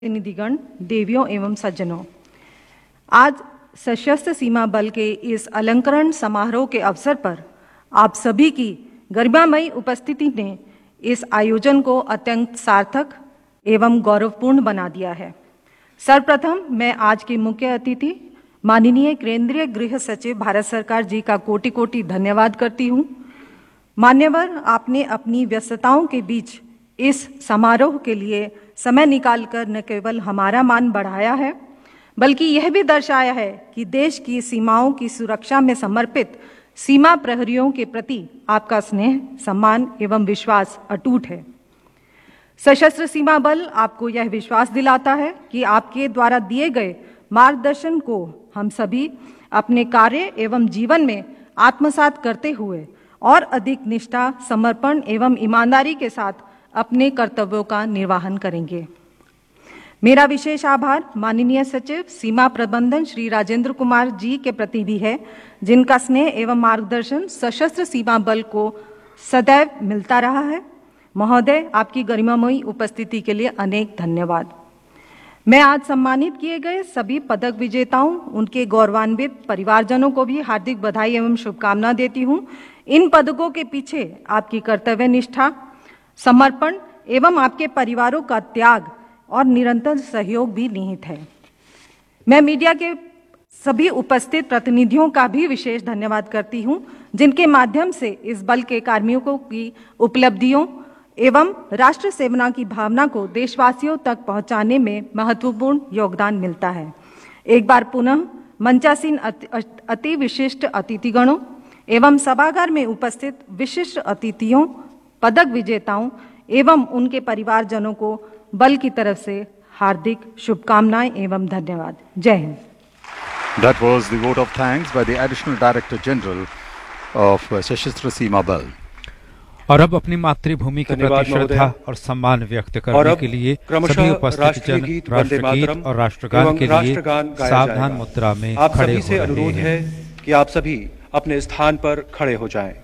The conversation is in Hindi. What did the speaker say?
प्रतिनिधिगण, देवियों एवं सज्जनों, आज सशस्त्र सीमा बल के इस अलंकरण समारोह के अवसर पर आप सभी की गरिमामयी उपस्थिति ने इस आयोजन को अत्यंत सार्थक एवं गौरवपूर्ण बना दिया है। सर्वप्रथम मैं आज के मुख्य अतिथि माननीय केंद्रीय गृह सचिव भारत सरकार जी का कोटि कोटि धन्यवाद करती हूँ। मान्यवर, आपने अपनी व्यस्तताओं के बीच इस समारोह के लिए समय निकालकर न केवल हमारा मान बढ़ाया है, बल्कि यह भी दर्शाया है कि देश की सीमाओं की सुरक्षा में समर्पित सीमा प्रहरियों के प्रति आपका स्नेह, सम्मान एवं विश्वास अटूट है। सशस्त्र सीमा बल आपको यह विश्वास दिलाता है कि आपके द्वारा दिए गए मार्गदर्शन को हम सभी अपने कार्य एवं जीवन में आत्मसात करते हुए और अधिक निष्ठा, समर्पण एवं ईमानदारी के साथ अपने कर्तव्यों का निर्वहन करेंगे। मेरा विशेष आभार माननीय सचिव सीमा प्रबंधन श्री राजेंद्र कुमार जी के प्रति भी है, जिनका स्नेह एवं मार्गदर्शन सशस्त्र सीमा बल को सदैव मिलता रहा है। महोदय, आपकी गरिमामयी उपस्थिति के लिए अनेक धन्यवाद। मैं आज सम्मानित किए गए सभी पदक विजेताओं, उनके गौरवान्वित परिवारजनों को भी हार्दिक बधाई एवं शुभकामना देती हूँ। इन पदकों के पीछे आपकी कर्तव्य निष्ठा, समर्पण एवं आपके परिवारों का त्याग और निरंतर सहयोग भी निहित है। मैं मीडिया के सभी उपस्थित प्रतिनिधियों का भी विशेष धन्यवाद करती हूं, जिनके माध्यम से इस बल के कार्मिकों की उपलब्धियों एवं राष्ट्र सेवना की भावना को देशवासियों तक पहुंचाने में महत्वपूर्ण योगदान मिलता है। एक बार पुनः मंचासीन अति विशिष्ट अतिथिगणों एवं सभागार में उपस्थित विशिष्ट अतिथियों, पदक विजेताओं एवं उनके परिवारजनों को बल की तरफ से हार्दिक शुभकामनाएं एवं धन्यवाद। जय Hind. That was the vote of thanks by the Additional Director General of Sashastra Seema Bal. और अब अपनी मातृभूमि के प्रति श्रद्धा और सम्मान व्यक्त करने के लिए सभी उपस्थित जन राष्ट्रगीत और राष्ट्रगान के लिए सावधान मुद्रा में खड़े हो रहे हैं। अनुरोध है कि आप सभी अपने स्थान पर खड़े हो जाएं।